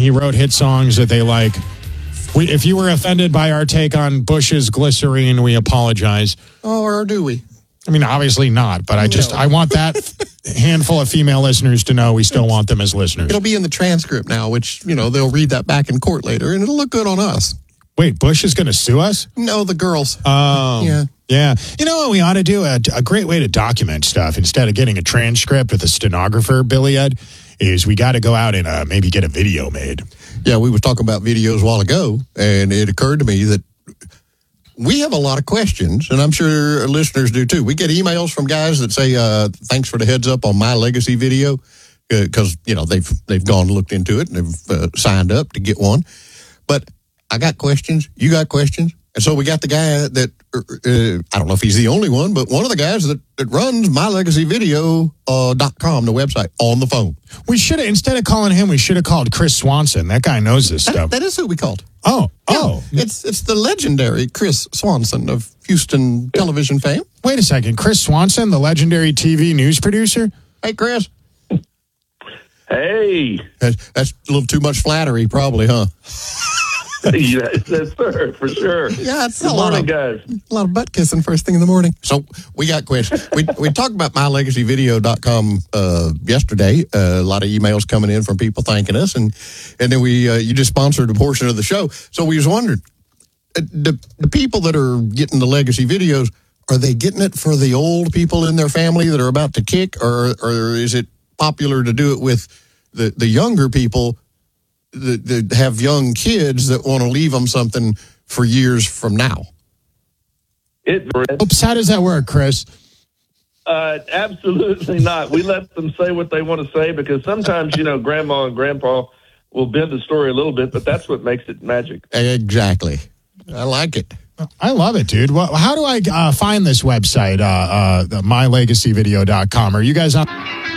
he wrote hit songs that they like. If you were offended by our take on Bush's Glycerine, we apologize. Oh, or do we? I mean, obviously not, but I want that handful of female listeners to know we still want them as listeners. It'll be in the transcript now, which, they'll read that back in court later, and it'll look good on us. Wait, Bush is going to sue us? No, the girls. Oh. Yeah. Yeah. You know what we ought to do? A great way to document stuff instead of getting a transcript with a stenographer, Billy Ed, is we got to go out and maybe get a video made. Yeah, we were talking about videos a while ago, and it occurred to me that we have a lot of questions, and I'm sure listeners do too. We get emails from guys that say, thanks for the heads up on my legacy video, because, they've gone and looked into it, and they've signed up to get one. But I got questions. You got questions. And so we got the guy that, I don't know if he's the only one, but one of the guys that runs mylegacyvideo.com, the website, on the phone. We should have, instead of calling him, we should have called Chris Swanson. That guy knows this stuff. That is who we called. Oh. It's the legendary Chris Swanson of Houston television fame. Wait a second. Chris Swanson, the legendary TV news producer? Hey, Chris. Hey. That's a little too much flattery, probably, huh? Yes, sir, for sure. Yeah, it's Good morning, guys. A lot of butt kissing first thing in the morning. So we got questions. we talked about mylegacyvideo.com yesterday. A lot of emails coming in from people thanking us, and then you just sponsored a portion of the show. So we was wondering, the people that are getting the legacy videos, are they getting it for the old people in their family that are about to kick, or is it popular to do it with the younger people that have young kids that want to leave them something for years from now? Oops, how does that work, Chris? Absolutely not. We let them say what they want to say, because sometimes, Grandma and Grandpa will bend the story a little bit, but that's what makes it magic. Exactly. I like it. I love it, dude. Well, how do I find this website, mylegacyvideo.com? Are you guys on?